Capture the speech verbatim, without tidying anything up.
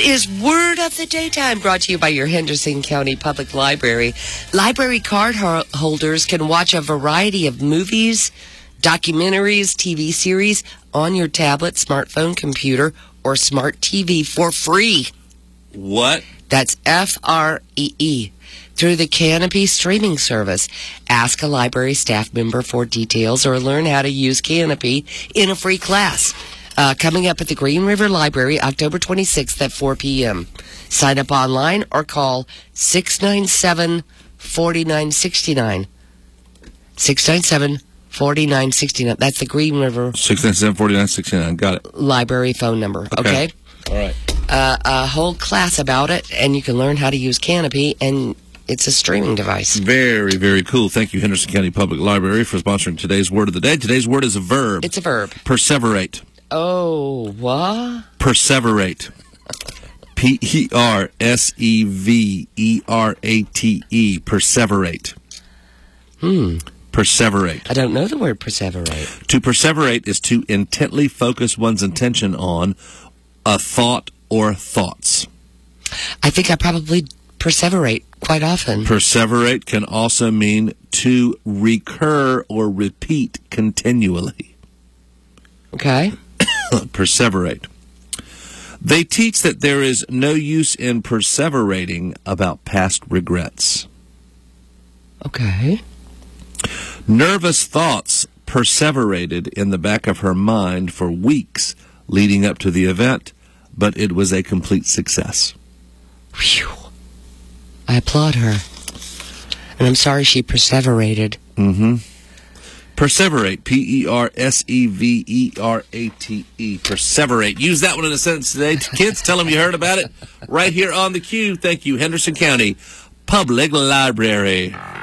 is Word of the Daytime, brought to you by your Henderson County Public Library. Library card ho- holders can watch a variety of movies, documentaries, T V series on your tablet, smartphone, computer, or smart T V for free. What? That's F R E E. Through the Canopy streaming service. Ask a library staff member for details or learn how to use Canopy in a free class. Uh, coming up at the Green River Library, October twenty-sixth at four p.m. Sign up online or call six nine seven, four nine six nine. six nine seven, four nine six nine. That's the Green River six nine seven, four nine six nine. Got it. Library phone number. Okay? Okay. All right. Uh, a whole class about it, and you can learn how to use Canopy, and it's a streaming device. Very, very cool. Thank you, Henderson County Public Library, for sponsoring today's word of the day. Today's word is a verb. It's a verb. Perseverate. Oh, what? Perseverate. P E R S E V E R A T E. Perseverate. Hmm. Perseverate. I don't know the word perseverate. To perseverate is to intently focus one's attention on a thought or thoughts. I think I probably perseverate quite often. Perseverate can also mean to recur or repeat continually. Okay. Perseverate. They teach that there is no use in perseverating about past regrets. Okay. Nervous thoughts perseverated in the back of her mind for weeks leading up to the event, but it was a complete success. Phew. I applaud her. And I'm sorry she perseverated. Mm-hmm. Perseverate. P E R S E V E R A T E. Perseverate. Use that one in a sentence today. Kids, tell them you heard about it right here on the Q. Thank you, Henderson County Public Library.